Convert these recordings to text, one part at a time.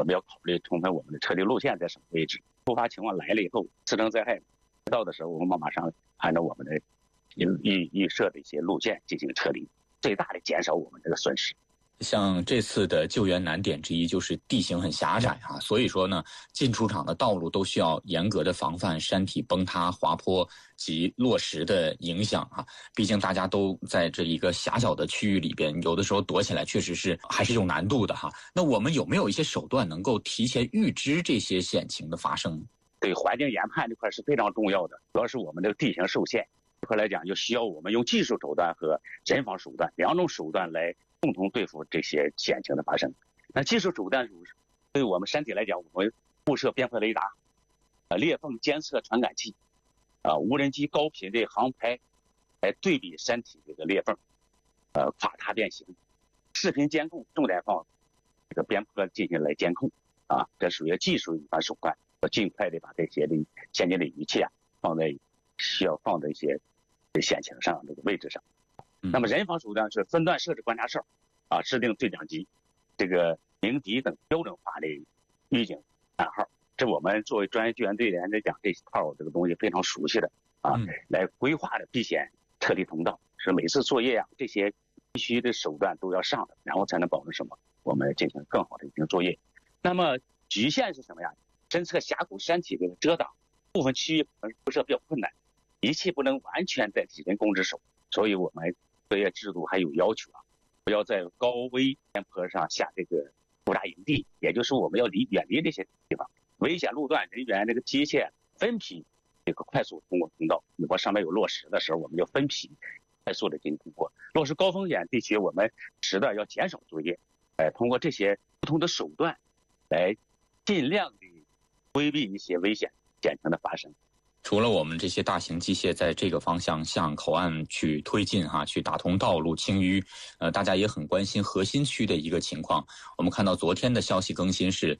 我们要考虑充分我们的撤离路线在什么位置，突发情况来了以后，次生灾害到的时候，我们马上按照我们的预设的一些路线进行撤离，最大的减少我们这个损失。 像这次的救援难点之一就是地形很狭窄啊，所以说呢，进出场的道路都需要严格的防范山体崩塌、滑坡及落石的影响啊。毕竟大家都在这一个狭小的区域里边，有的时候躲起来确实是还是有难度的哈。那我们有没有一些手段能够提前预知这些险情的发生？ 对环境研判这块是非常重要的，主要是我们这个地形受限这块来讲，就需要我们用技术手段和人防手段两种手段来共同对付这些险情的发生。那技术手段对我们山体来讲，我们布设边坡雷达、裂缝监测传感器、无人机高频的航拍来对比山体这个裂缝、垮塌变形，视频监控重点放这个边坡进行来监控啊，这属于技术一般手段，要尽快的把这些的先进的仪器放在需要放在一些险情上这个位置上。那么人防手段是分段设置观察哨制定对讲机、这个鸣笛等标准化的预警暗号。这我们作为专业救援队员来讲，这套这个东西非常熟悉的来规划的避险撤离通道，是每次作业这些必须的手段都要上的，然后才能保证什么？我们进行更好的进行作业。那么局限是什么呀？侦测峡谷山体的遮挡，部分区域可能布设比较困难，仪器不能完全代替人工之手，所以我们作业制度还有要求不要在高危边坡上下这个驻扎营地，也就是我们要远离这些地方，危险路段人员这个机械分批这个快速通过通道。如果上面有落石的时候，我们就分批快速的进行通过。落石高风险地区，我们时段要减少作业，通过这些不同的手段来尽量的规避一些危险险情的发生。 除了我们这些大型机械在这个方向向口岸去推进去打通道路清淤，大家也很关心核心区的一个情况。我们看到昨天的消息更新是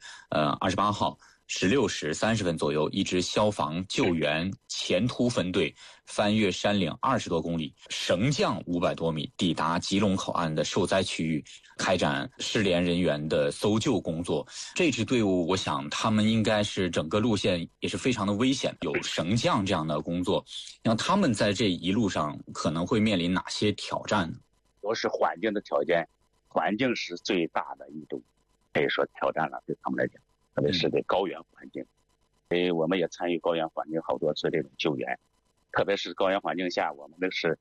28号16时30分左右，一支消防救援前突分队翻越山岭20多公里，绳降500多米，抵达吉隆口岸的受灾区域，开展失联人员的搜救工作。这支队伍我想他们应该是整个路线也是非常的危险，有绳降这样的工作，那他们在这一路上可能会面临哪些挑战呢？ 都是环境的条件，环境是最大的一种可以说挑战了，对他们来讲，特别是对高原环境。所以我们也参与高原环境好多次这种救援，特别是高原环境下，我们那是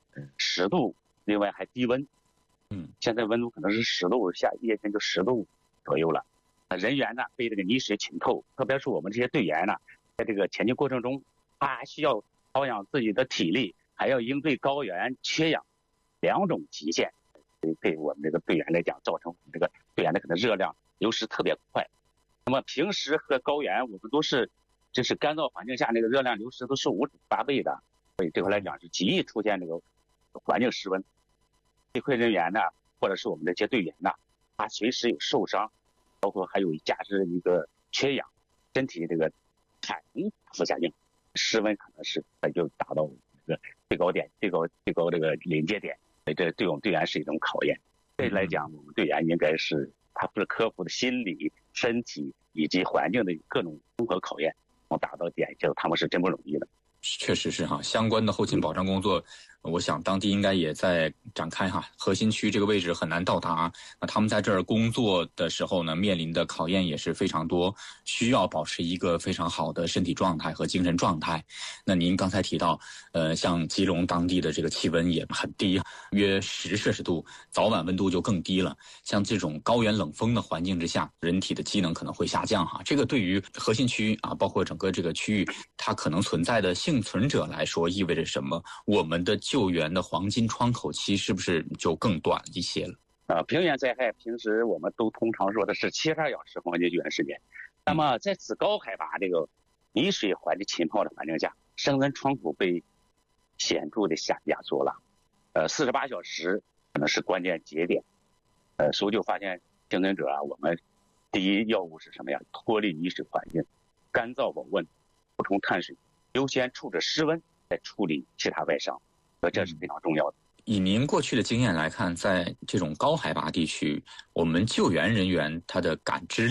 10度，另外还低温。现在温度可能是10度，夜间就10度左右了。人员呢被这个泥水浸透，特别是我们这些队员呢，在这个前进过程中，他还需要保养自己的体力，还要应对高原缺氧两种极限，对我们这个队员来讲，造成我们这个队员的可能热量流失特别快。那么平时和高原我们都是就是干燥环境下那个热量流失都是5、8倍的，所以这块来讲是极易出现这个环境失温。这块人员呢，或者是我们这些队员呢，他随时有受伤，包括还有加之一个缺氧，身体这个产能大幅下降，失温可能是就达到这个最高点、最高这个临界点，所以这对我们队员是一种考验。这来讲，我们队员应该是他不是克服的心理、身体以及环境的各种综合考验，达到点，就他们是真不容易的。 确实是相关的后勤保障工作，我想当地应该也在展开核心区这个位置很难到达，那他们在这儿工作的时候呢，面临的考验也是非常多，需要保持一个非常好的身体状态和精神状态。那您刚才提到像吉隆当地的这个气温也很低，约10摄氏度，早晚温度就更低了。像这种高原冷风的环境之下，人体的机能可能会下降这个对于核心区包括整个这个区域它可能存在的幸存者来说意味着什么？我们的救援的黄金窗口期是不是就更短一些了？ 平原灾害平时我们都通常说的是72小时黄金救援时间。那么在此高海拔这个泥水环境浸泡的环境下，生存窗口被显著的压缩了。48小时可能是关键节点。搜救发现幸存者我们第一要务是什么呀？脱离泥水环境，干燥保温，补充碳水，优先处置失温，再处理其他外伤，这是非常重要的。 以您过去的经验来看，在这种高海拔地区，我们救援人员他的感知力